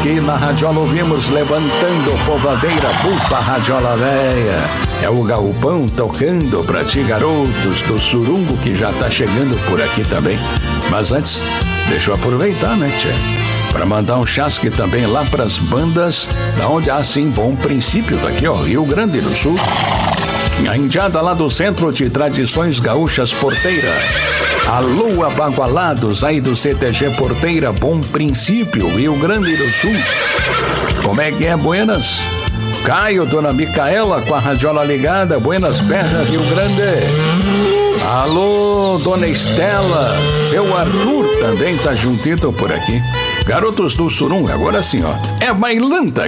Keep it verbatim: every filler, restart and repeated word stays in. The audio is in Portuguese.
aqui na Radiola ouvimos Levantando Povadeira, Bupa Radiola Véia. É o Galpão tocando pra ti, garotos do Surungo, que já tá chegando por aqui também. Mas antes, deixa eu aproveitar, né, tchê? Pra mandar um chasque também lá pras bandas, da onde há sim Bom Princípio, tá aqui, ó, Rio Grande do Sul. A indiada lá do Centro de Tradições Gaúchas Porteira. Alô, abagualados aí do C T G Porteira, Bom Princípio, Rio Grande do Sul. Como é que é, buenas? Caio, dona Micaela com a radiola ligada, buenas pernas, Rio Grande. Alô, dona Estela, seu Arthur também tá juntito por aqui. Garotos do Surunga, agora sim, ó, é bailanta.